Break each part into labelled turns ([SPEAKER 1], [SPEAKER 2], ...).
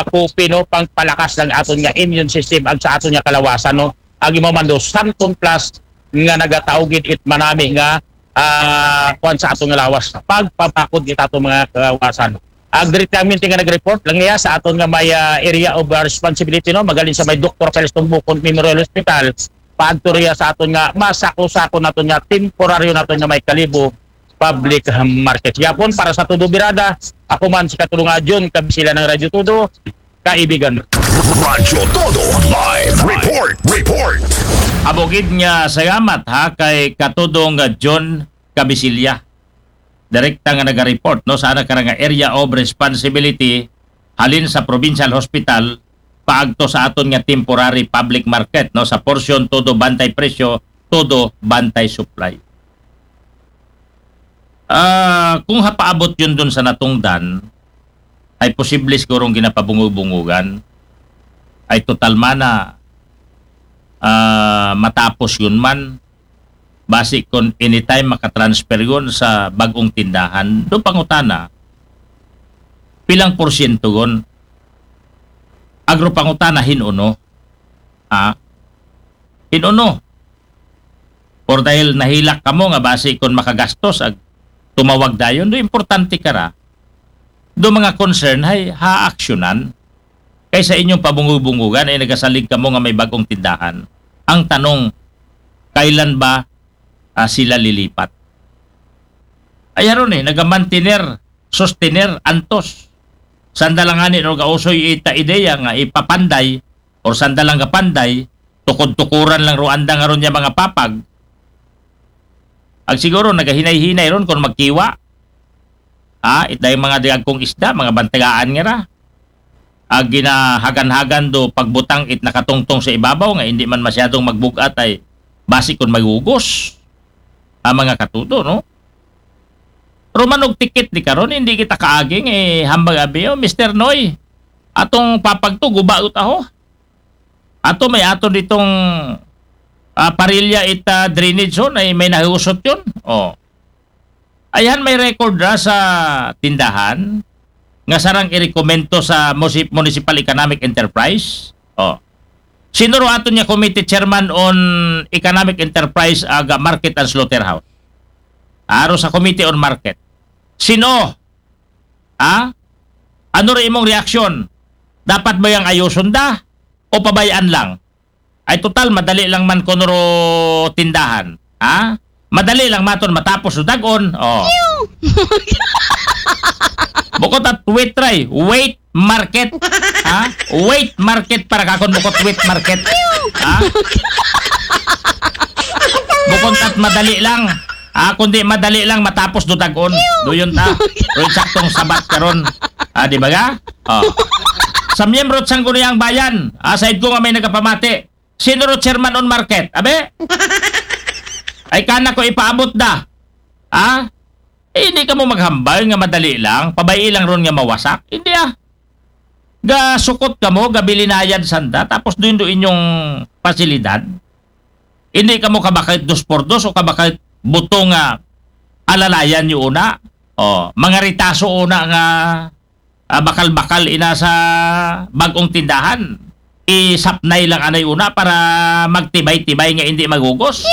[SPEAKER 1] kopi no pangpalakas ng aton nga immune system ag sa aton nga kalawasan no. Agi mo man do Santon Plus nga nagataugid it manami nga kuan sa aton nga lawas. Pagpapakod kita ato mga kawasan. Ag directamente nga nag-report lang niya sa aton nga may area of responsibility no magalin sa may Dr. Felix Tumbukon Memorial Hospital paadto riya sa aton nga masako-sako naton nga temporaryo naton nga may Kalibo public market. Yapon para sa Todo Birada, ako man si Katulungan John, kabisila ng Radyo Todo, kaibigan.
[SPEAKER 2] Radyo Todo Live Report.
[SPEAKER 3] Abogid nga salamat ha kay Katudong John Kabisilya. Direkta nga naga-report no sa ka nga area of responsibility halin sa Provincial Hospital paagto sa aton nga temporary public market no sa portion todo bantay presyo, todo bantay supply. Kung hapaabot yun dun sa natungdan, ay posible sigurong ginapabungug-bungugan, ay total mana matapos yun man, basi kung anytime makatransfer yun sa bagong tindahan, do pangutana, pilang porsyento yun, agro pangutana hinuno, hinuno, or dahil nahilak ka mo nga basi kung makagastos, tumawag dayon, do importante ka ra. Do mga concern ay ha-aksyonan. Kaysa inyong pabungubungugan ay nagasalig ka mo nga may bagong tindahan. Ang tanong, kailan ba sila lilipat? Ay haron nagamantiner, sustainer, antos. Sandalanganin o kausoy ita ideya nga ipapanday o sandalang kapanday, tukod-tukuran lang ruanda nga ron niya mga papag. Ag siguro nagahinay-hinay ron kung magkiwa. Itay mga diagkong isda, mga bantagaan nga ra. Ag ginahagan-hagan do pagbutang it nakatungtong sa ibabaw nga hindi man masyadong magbugat ay basi kung magugos. Mga katuto, no? Romanog tikit di karon hindi kita kaaging hambag abi Mr. Noy. Atong papagto guba ut aho. Ato may ato ditong parilya ita drainage zone ay may nahusot yun. Ayan may record ra sa tindahan nga sarang irekomento sa Municipal Economic Enterprise. Sino ro ato niya committee chairman on Economic Enterprise aga Market and Slaughterhouse? Aro sa Committee on Market. Sino? Ano rin imong reaksyon? Dapat ba yung ayuson da? O pabayaan lang? Ay total, madali lang man kunuro tindahan. Madali lang maton matapos o dagon. Bukod at wait market. Wait market para kakon bukod wait market. Bukod at madali lang. Kundi madali lang matapos do dagon. Do yun ta. Do saktong sabat karon. Di ba ga? Sa miyembro sang Gunayang Bayan, side ko nga may nagapamati. Sino ro chairman on market? Abe? Ay kana ko ipaabot da. Hindi ka mo maghambal nga madali lang. Pabayi lang ron nga mawasak. Hindi Ga sukot ka mo, gabilinayan sanda, tapos doon inyong pasilidad. Hindi ka mo kabakit 2x2 o kabakit buto nga alalayan yung una. Mga ritaso una nga bakal-bakal ina sa bagong tindahan. Isapnay lang anay una para magtibay-tibay nga hindi magugos.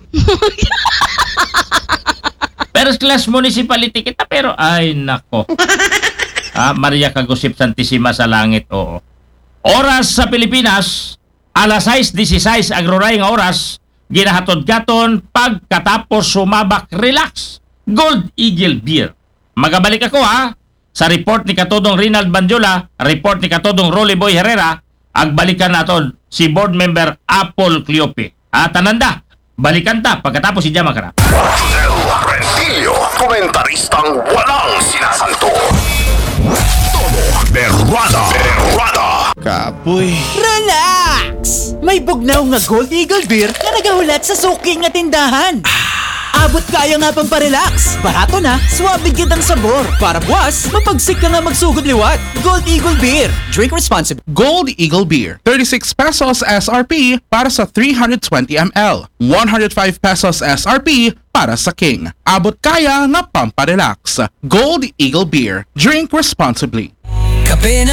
[SPEAKER 3] First class municipality kita pero ay nako. Maria Kagusip Santissima sa langit, oo. Oras sa Pilipinas, alas 6:16 agroray nga oras, ginahatod-gaton pagkatapos sumabak relax. Gold Eagle Beer. Magabalik ako sa report ni Katodong Rinald Bandiola, report ni Katodong Rolly Boy Herrera, agbalikan naton si board member Apple Cleope. Tananda, balikan ta pagkatapos si Jama Kara.
[SPEAKER 2] El Rentillo, komentaristang walang sinasanto. Todo Berrada.
[SPEAKER 4] Kapoy. Relax! May bugnaw nga Gold Eagle Beer na nagahulat sa suki nga tindahan. Abot kaya nga pang parelax. Barato na, suwabig kitang sabor. Para buwas, mapagsik ka nga magsugod liwat. Gold Eagle Beer. Drink responsibly.
[SPEAKER 5] Gold Eagle Beer, 36 pesos SRP para sa 320 ml. 105 pesos SRP para sa King. Abot kaya nga pamparelax. Gold Eagle Beer. Drink responsibly.